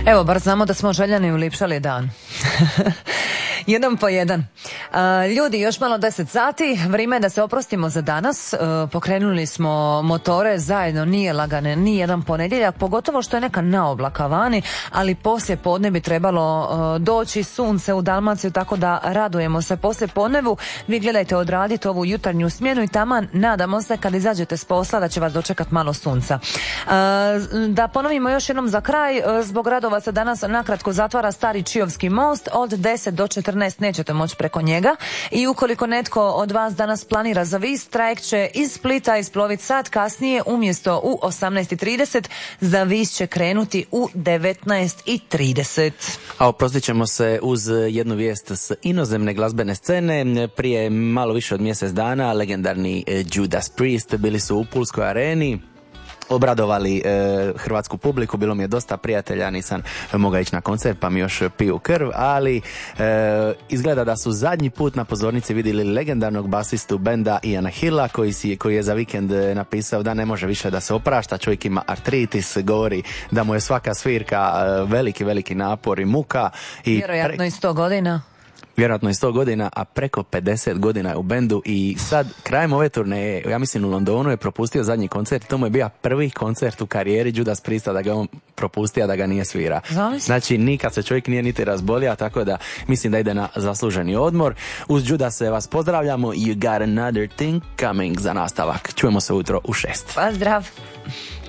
Evo, bar znamo da smo željani ulipšali dan. Jedan po jedan. Ljudi, još malo 10 sati, vrijeme je da se oprostimo za danas. Pokrenuli smo motore zajedno, nije lagane, ni jedan ponedjeljak, pogotovo što je neka naoblaka vani, ali poslije podne bi trebalo doći sunce u Dalmaciju, tako da radujemo se poslije podnevu. Vi gledajte odraditi ovu jutarnju smjenu i taman nadamo se kad izađete s posla da će vas dočekat malo sunca. Da ponovimo još jednom za kraj, zbog radova se danas nakratko zatvara stari Čiovski most od 10 do 14 nećete moći preko njega i ukoliko netko od vas danas planira za Vis, trajekt će iz Splita isploviti sat kasnije umjesto u 18:30, za Vis će krenuti u 19:30. A oprostit ćemo se uz jednu vijest s inozemne glazbene scene. Prije malo više od mjesec dana legendarni Judas Priest bili su u Pulskoj areni, obradovali hrvatsku publiku, bilo mi je dosta prijatelja, nisam mogao ići na koncert pa mi još piju krv, ali izgleda da su zadnji put na pozornici vidjeli legendarnog basistu benda Iana Hilla koji je za vikend napisao da ne može više da se oprašta, čovjek ima artritis, govori da mu je svaka svirka veliki napor i muka. Vjerojatno i 100 godina. Vjerojatno i 100 godina, a preko 50 godina je u bendu i sad krajem ove turneje, ja mislim u Londonu je propustio zadnji koncert, to mu je bio prvi koncert u karijeri Judas Priesta da ga on propustio, da ga nije svira. Znači nikad se čovjek nije niti razbolio, tako da mislim da ide na zasluženi odmor. Uz Judase vas pozdravljamo, You Got Another Thing Coming za nastavak. Čujemo se ujutro u 6. Pozdrav!